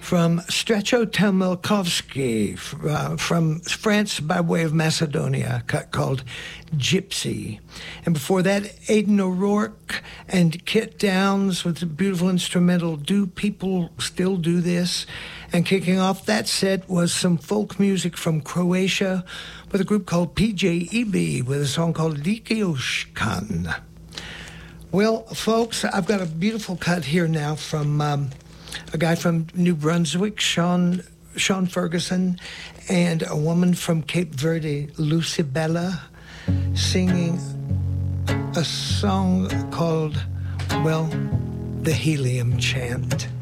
from Stretcho Telmelkovsky from France by way of Macedonia, a cut called Gypsy. And before that, Aidan O'Rourke and Kit Downs with the beautiful instrumental Do People Still Do This? And kicking off that set was some folk music from Croatia with a group called PJEB with a song called Likioshkan. Well, folks, I've got a beautiful cut here now from a guy from New Brunswick, Sean Ferguson, and a woman from Cape Verde, Lucibella, singing a song called, well, the Helium Chant.